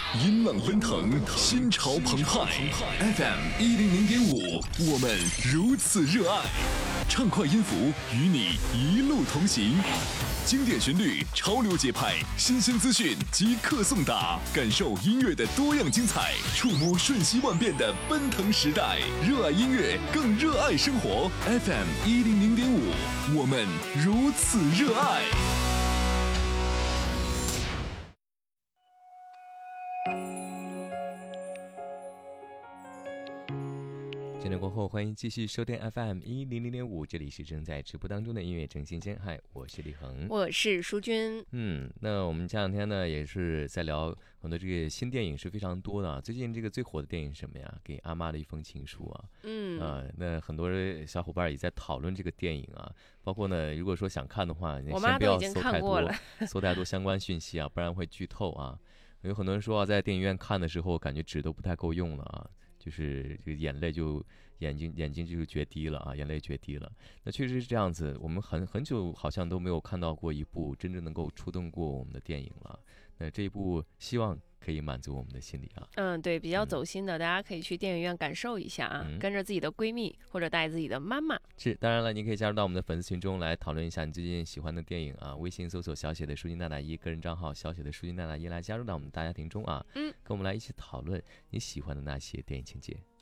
音浪奔腾，心潮澎湃。FM100.5，我们如此热爱。畅快音符与你一路同行，经典旋律，潮流节拍，新鲜资讯即刻送达，感受音乐的多样精彩，触摸瞬息万变的奔腾时代。热爱音乐，更热爱生活。FM100.5，我们如此热爱。 9点过后，欢迎继续收听 FM100.5，这里是正在直播当中的音乐正新鲜。嗨，我是李恒， 我是淑君。 那我们前两天呢也是在聊很多这个新电影是非常多的啊。最近这个最火的电影是什么呀？给阿妈的一封情书啊。那很多小伙伴也在讨论这个电影啊，包括呢，如果说想看的话，你先不要搜太多相关讯息啊，不然会剧透啊。有很多人说啊，在电影院看的时候，感觉纸都不太够用了啊。就是这个眼睛就决堤了啊，眼泪决堤了。那确实是这样子，我们很久好像都没有看到过一部真正能够触动过我们的电影了。那这一部希望可以满足我们的心理啊。 对，比较走心的，大家可以去电影院感受一下啊，跟着自己的闺蜜或者带自己的妈妈。 是，当然了，你可以加入到我们的粉丝群中来讨论一下你最近喜欢的电影啊。微信搜索小写的书君娜娜一，个人账号小写的书君娜娜一，来加入到我们大家庭中啊。跟我们来一起讨论你喜欢的那些电影情节。